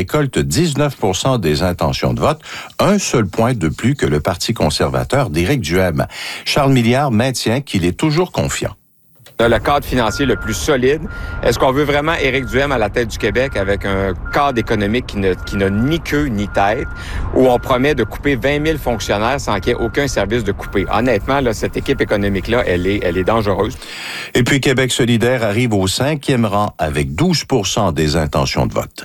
récolte 19 % des intentions de vote, un seul point de plus que le Parti conservateur d'Éric Duhem. Charles Milliard maintient qu'il est toujours confiant. Le cadre financier le plus solide. Est-ce qu'on veut vraiment Éric Duhem à la tête du Québec avec un cadre économique qui n'a ni queue ni tête, où on promet de couper 20 000 fonctionnaires sans qu'il n'y ait aucun service de couper? Honnêtement, là, cette équipe économique-là, elle est dangereuse. Et puis Québec solidaire arrive au 5e rang avec 12 % des intentions de vote.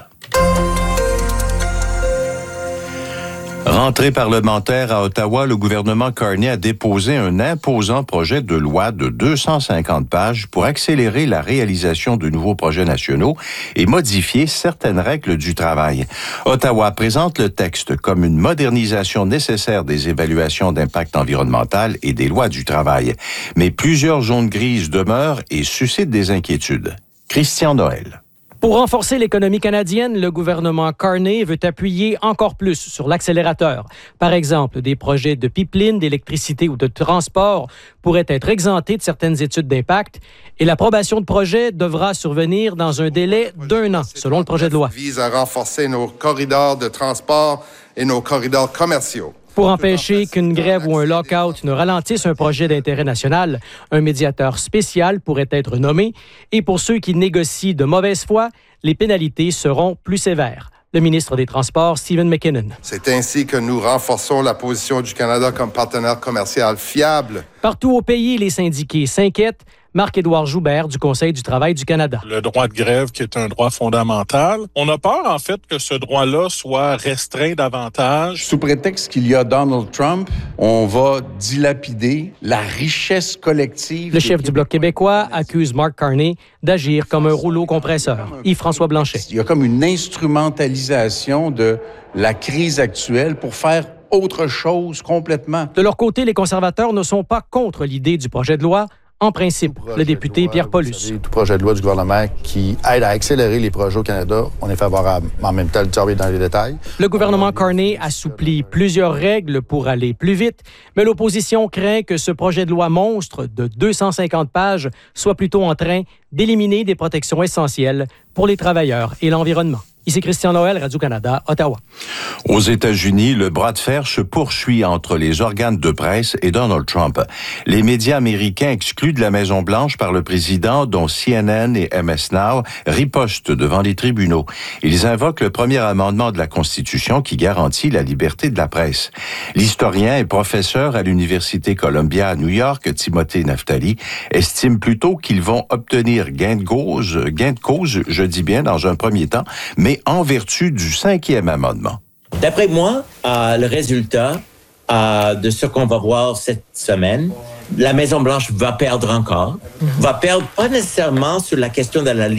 Rentrée parlementaire à Ottawa, le gouvernement Carney a déposé un imposant projet de loi de 250 pages pour accélérer la réalisation de nouveaux projets nationaux et modifier certaines règles du travail. Ottawa présente le texte comme une modernisation nécessaire des évaluations d'impact environnemental et des lois du travail. Mais plusieurs zones grises demeurent et suscitent des inquiétudes. Christian Noël. Pour renforcer l'économie canadienne, le gouvernement Carney veut appuyer encore plus sur l'accélérateur. Par exemple, des projets de pipeline, d'électricité ou de transport pourraient être exemptés de certaines études d'impact et l'approbation de projets devra survenir dans un délai d'1 an, selon le projet de loi. Vise à renforcer nos corridors de transport et nos corridors commerciaux. Pour empêcher qu'une grève ou un lock-out ne ralentisse un projet d'intérêt national, un médiateur spécial pourrait être nommé et pour ceux qui négocient de mauvaise foi, les pénalités seront plus sévères. Le ministre des Transports, Stephen McKinnon. C'est ainsi que nous renforçons la position du Canada comme partenaire commercial fiable. Partout au pays, les syndiqués s'inquiètent. Marc-Édouard Joubert du Conseil du travail du Canada. Le droit de grève qui est un droit fondamental. On a peur, en fait, que ce droit-là soit restreint davantage. Sous prétexte qu'il y a Donald Trump, on va dilapider la richesse collective. Le chef du Bloc québécois accuse Mark Carney d'agir comme un rouleau compresseur. Yves-François Blanchet. Il y a comme une instrumentalisation de la crise actuelle pour faire autre chose complètement. De leur côté, les conservateurs ne sont pas contre l'idée du projet de loi. En principe, le député Pierre Paulus. Tout projet de loi du gouvernement qui aide à accélérer les projets au Canada, on est favorable. En même temps, le job est dans les détails. Le gouvernement Carney assouplit plusieurs règles pour aller plus vite, mais l'opposition craint que ce projet de loi monstre de 250 pages soit plutôt en train d'éliminer des protections essentielles pour les travailleurs et l'environnement. Ici Christian Noël, Radio-Canada, Ottawa. Aux États-Unis, le bras de fer se poursuit entre les organes de presse et Donald Trump. Les médias américains exclus de la Maison-Blanche par le président, dont CNN et MS Now, ripostent devant les tribunaux. Ils invoquent le premier amendement de la Constitution qui garantit la liberté de la presse. L'historien et professeur à l'Université Columbia à New York, Timothée Naftali, estime plutôt qu'ils vont obtenir gain de cause, je dis bien dans un premier temps, mais en vertu du 5e amendement. D'après moi, le résultat de ce qu'on va voir cette semaine, la Maison-Blanche va perdre encore. Va perdre pas nécessairement sur la question de la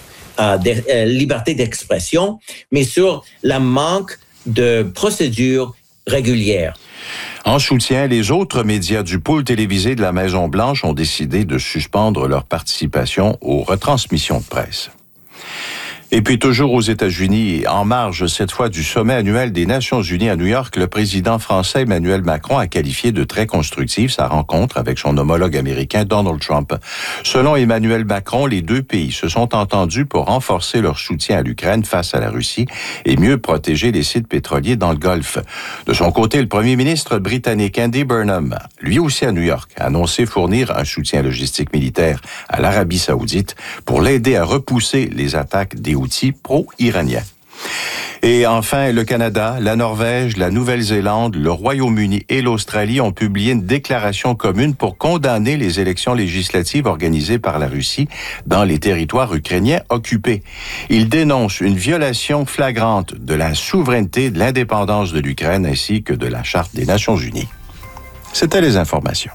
liberté d'expression, mais sur le manque de procédures régulières. En soutien, les autres médias du pôle télévisé de la Maison-Blanche ont décidé de suspendre leur participation aux retransmissions de presse. Et puis toujours aux États-Unis, en marge cette fois du sommet annuel des Nations Unies à New York, le président français Emmanuel Macron a qualifié de très constructive sa rencontre avec son homologue américain Donald Trump. Selon Emmanuel Macron, les deux pays se sont entendus pour renforcer leur soutien à l'Ukraine face à la Russie et mieux protéger les sites pétroliers dans le Golfe. De son côté, le premier ministre britannique Andy Burnham, lui aussi à New York, a annoncé fournir un soutien logistique militaire à l'Arabie saoudite pour l'aider à repousser les attaques des outils pro-iraniens. Et enfin, le Canada, la Norvège, la Nouvelle-Zélande, le Royaume-Uni et l'Australie ont publié une déclaration commune pour condamner les élections législatives organisées par la Russie dans les territoires ukrainiens occupés. Ils dénoncent une violation flagrante de la souveraineté et de l'indépendance de l'Ukraine ainsi que de la Charte des Nations Unies. C'était les informations.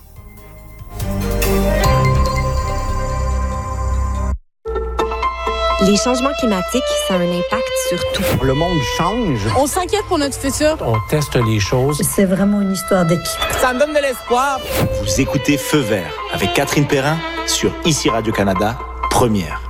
Les changements climatiques, ça a un impact sur tout. Le monde change. On s'inquiète pour notre futur. On teste les choses. C'est vraiment une histoire d'équipe. Ça me donne de l'espoir. Vous écoutez Feu vert avec Catherine Perrin sur ICI Radio-Canada, première.